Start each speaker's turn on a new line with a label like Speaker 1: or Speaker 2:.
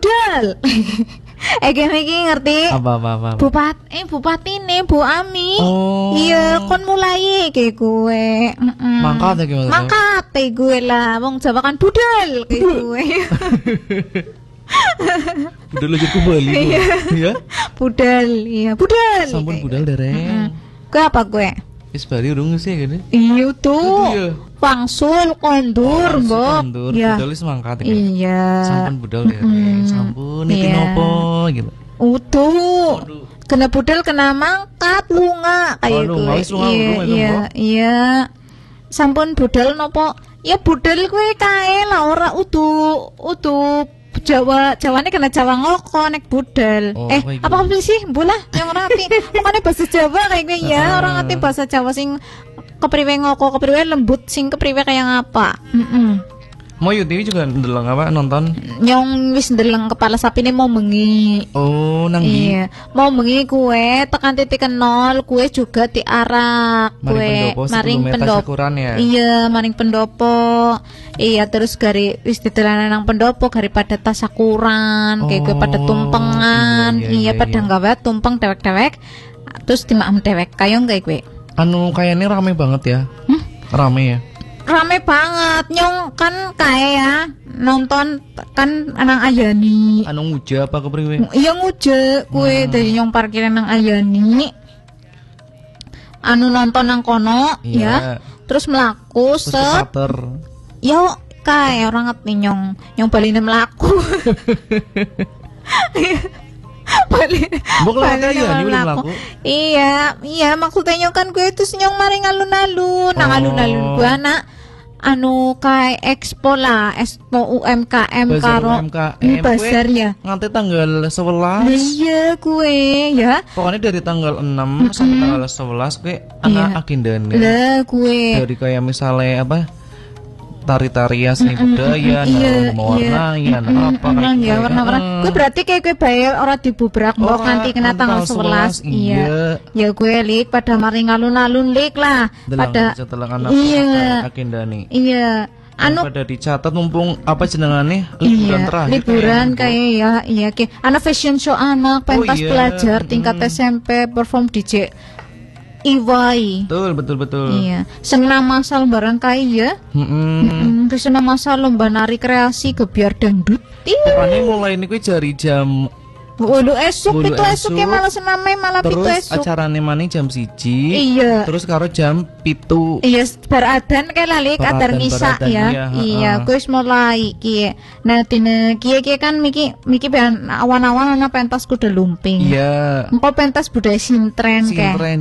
Speaker 1: budal. Iki ngerti?
Speaker 2: Apa?
Speaker 1: Bupati nih Bu Ami.
Speaker 2: Oh.
Speaker 1: Iya, kon mulai kayak gue.
Speaker 2: Mangkat ya gimana?
Speaker 1: Mangkat gue lah, wong Jawa kan budal kayak gue.
Speaker 2: Budal lagi kembali. Iya.
Speaker 1: Budal, iya budal.
Speaker 2: Sampun budal dereng.
Speaker 1: Gue apa gue?
Speaker 2: Wis bari urung sih gini.
Speaker 1: Iya tuh.
Speaker 2: Iya.
Speaker 1: Wangsul kondur, Mbok.
Speaker 2: Kondur,
Speaker 1: Ya.
Speaker 2: budal wis mangkat ya.
Speaker 1: Iya.
Speaker 2: Sampun budal dereng. Sampun iki
Speaker 1: Iya.
Speaker 2: nopo gitu.
Speaker 1: Utuh. Kena budal kena mangkat lunga kayak
Speaker 2: lunga,
Speaker 1: gue.
Speaker 2: wis lunga urung ya,
Speaker 1: Iya,
Speaker 2: Mbok?
Speaker 1: iya. Sampun budal nopo? Ya budal gue kae lah ora utuh Jawane kena Jawa ngoko nek budal.
Speaker 2: Oh,
Speaker 1: apa sih? Bola yang rapi. Makane bahasa Jawa kayak gue ya, orang ngerti bahasa Jawa sing kepriwe ngoko, kepriwe lembut, sing kepriwe kayak ngapa.
Speaker 2: Mau YouTube juga ndeleng apa nonton?
Speaker 1: Nyong wis ndeleng kepala sapi ini mau bengi.
Speaker 2: Oh, nang ndi?
Speaker 1: Iya, mau bengi kue tekan titik 0, kue juga diarak kue
Speaker 2: maring pendopo ya.
Speaker 1: Iya, maring pendopo. Iya, terus gari wis didelanan nang pendopo gari pada tasakuran, kayak kue pada tumpengan. Iya, pada gawe tumpeng dewek-dewek. Terus dimaem dewek kayong kayak kue.
Speaker 2: Anu kayaknya rame banget ya. Rame ya.
Speaker 1: Rame banget, nyong kan kayak nonton kan nang Ayani.
Speaker 2: Anu nguja apa kepriwe?
Speaker 1: Iya nguja kue dari nyong parkiran nang Ayani. Anu nonton nang kono ya. Terus melaku set. Yo kayak orang ngerti nyong baline melaku.
Speaker 2: Melaku.
Speaker 1: Iya maksudnya nyong kan gue terus nyong maring alun-alun nang alun-alun gue anak anu kayak expo lah, expo UMKM karo bazar ya.
Speaker 2: Nganti tanggal 11.
Speaker 1: Iya gue ya.
Speaker 2: Pokoknya dari tanggal 6 sampai tanggal 11 gue anak agendane.
Speaker 1: Lah gue.
Speaker 2: Dari kayak misalnya apa? Tari-tarian seni budaya, warna-warna,
Speaker 1: warna-warna. Gue berarti kayak gue bayar orang dibubrak mbok nanti kena tanggal 11. Iya. Ya gue lik pada maring alun-alun lik lah. Pada
Speaker 2: agenda nih.
Speaker 1: Iya. Anu
Speaker 2: pada dicatat mumpung apa jenengane liburan terakhir.
Speaker 1: Liburan kayak iya ke. Ana fashion show anak pentas pelajar tingkat SMP perform DJ. Iwai.
Speaker 2: Betul.
Speaker 1: Iya. Senam masal barang kaya. Senam masal lomba nari kreasi gebiar dangdut.
Speaker 2: Pokoknya mulai ini gue jari jam.
Speaker 1: Waduh esuk itu esuk ya malah sename malah pitu esuk.
Speaker 2: Terus acarane mana jam 1.
Speaker 1: Iya.
Speaker 2: Terus karo jam 7.
Speaker 1: Iya beradan kayak lalik adar ngisa ya. Iya gue mulai kie. Nah tine kie kan miki awan-awan ana pentas kuda lumping.
Speaker 2: Iya.
Speaker 1: Engko pentas budaya sintren kayak.